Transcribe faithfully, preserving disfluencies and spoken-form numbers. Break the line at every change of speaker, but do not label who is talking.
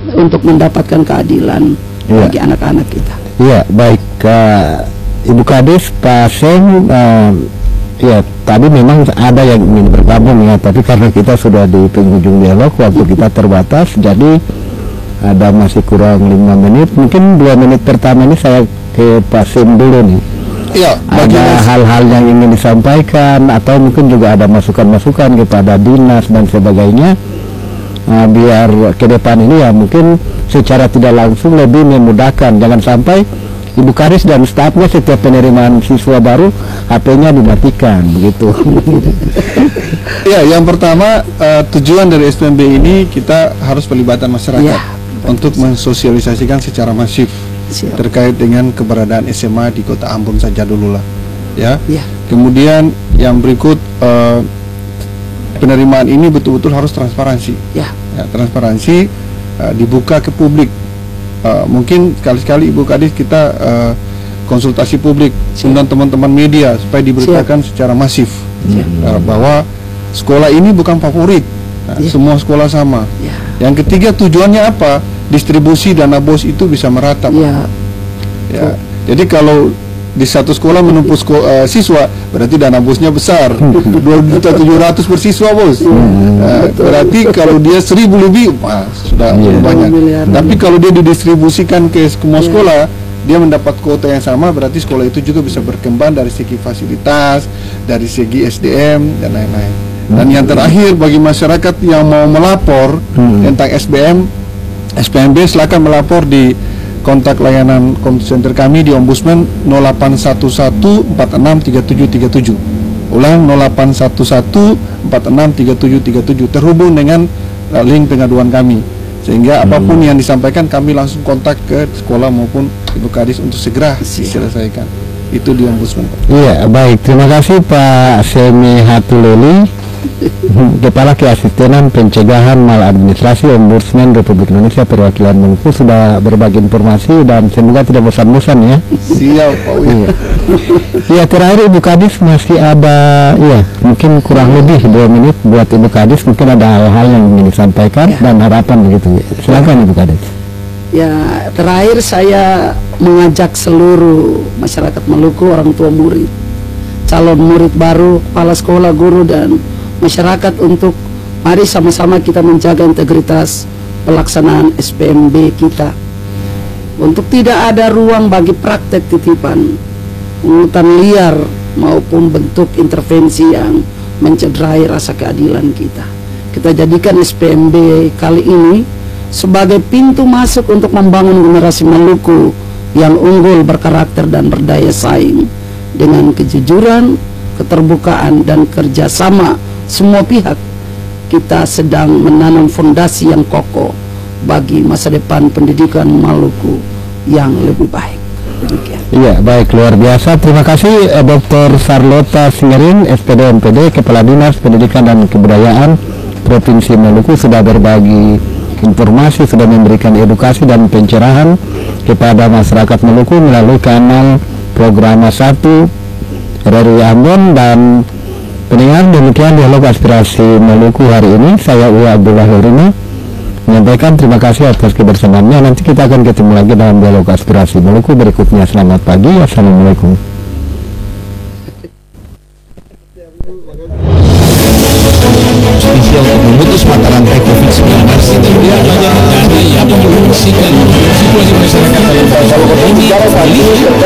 untuk mendapatkan keadilan ya. Bagi anak-anak kita.
Iya, baik uh, Ibu Kadis, Pak Seng, uh, ya tadi memang ada yang ingin bergabung ya, tapi karena kita sudah di penghujung dialog, waktu kita terbatas, jadi ada masih kurang lima menit. Mungkin dua menit pertama ini saya ke Pak Seng dulu nih.
Ya,
ada hal-hal yang ingin disampaikan atau mungkin juga ada masukan-masukan kepada dinas dan sebagainya, uh, biar ke depan ini ya mungkin secara tidak langsung lebih memudahkan. Jangan sampai Ibu Kadis dan stafnya setiap penerimaan siswa baru H P-nya dimatikan begitu.
Ya, yang pertama uh, tujuan dari S P M B ini kita harus pelibatan masyarakat ya, untuk mensosialisasikan secara masif. Siap. Terkait dengan keberadaan S M A di Kota Ambon saja dulu lah, ya. ya. Kemudian yang berikut, uh, penerimaan ini betul-betul harus transparansi. Ya. Ya, transparansi uh, dibuka ke publik. Uh, mungkin sekali-sekali Ibu Kadis kita uh, konsultasi publik, undang teman-teman media supaya diberitakan Siap. secara masif uh, bahwa sekolah ini bukan favorit, nah, ya. semua sekolah sama. Ya. Yang ketiga, tujuannya apa? Distribusi dana bos itu bisa merata. Ya. Ya. Jadi kalau di satu sekolah menumpuk sekolah, uh, siswa, berarti dana bosnya besar, dua juta tujuh ratus per siswa bos. Hmm. Uh, berarti kalau dia seribu lebih, wah, sudah yeah. banyak. Miliar. Tapi kalau dia didistribusikan ke semua yeah. sekolah, dia mendapat kuota yang sama, berarti sekolah itu juga bisa berkembang dari segi fasilitas, dari segi S D M dan lain-lain. Hmm. Dan yang terakhir, bagi masyarakat yang mau melapor hmm. tentang S B M, S P M B, silakan melapor di kontak layanan kontak center kami di Ombudsman nol delapan satu satu empat enam tiga tujuh tiga tujuh. Ulang nol delapan satu satu empat enam tiga tujuh tiga tujuh, terhubung dengan uh, link pengaduan kami. Sehingga hmm. apapun yang disampaikan kami langsung kontak ke sekolah maupun Ibu Kadis untuk segera diselesaikan. Itu di Ombudsman.
Iya, baik. Terima kasih Pak Semi Hatuleli, Kepala Keasistenan Pencegahan Maladministrasi Ombudsman Republik Indonesia Perwakilan Maluku, sudah berbagi informasi dan semoga tidak bosan-bosan ya.
Siap Pak Wiyah.
Ya, terakhir Ibu Kadis masih ada, ya mungkin kurang lebih dua menit buat Ibu Kadis, mungkin ada hal-hal yang ingin disampaikan ya. Dan harapan begitu. Silakan Ibu Kadis.
Ya, terakhir saya mengajak seluruh masyarakat Maluku, orang tua murid, calon murid baru, kepala sekolah, guru dan masyarakat untuk mari sama-sama kita menjaga integritas pelaksanaan S P M B kita, untuk tidak ada ruang bagi praktek titipan, pungutan liar maupun bentuk intervensi yang mencederai rasa keadilan kita. Kita jadikan S P M B kali ini sebagai pintu masuk untuk membangun generasi Maluku yang unggul, berkarakter dan berdaya saing dengan kejujuran, keterbukaan dan kerjasama semua pihak. Kita sedang menanam fondasi yang kokoh bagi masa depan pendidikan Maluku yang lebih baik. Demikian.
Iya, baik, luar biasa. Terima kasih eh, Doktor Sarlota Singerin, S P D M P D, Kepala Dinas Pendidikan dan Kebudayaan Provinsi Maluku, sudah berbagi informasi, sudah memberikan edukasi dan pencerahan kepada masyarakat Maluku melalui kanal program satu R R I Ambon. Dan pendengar, demikian dialog aspirasi Maluku hari ini. Saya Uya Abdullah Lurina menyampaikan terima kasih atas kebersamaannya. Nanti kita akan ketemu lagi dalam dialog aspirasi Maluku berikutnya. Selamat pagi, assalamualaikum.
Spesial untuk memutus mata rantai COVID sembilan belas yang mempromosikan situasi masyarakat dalam ini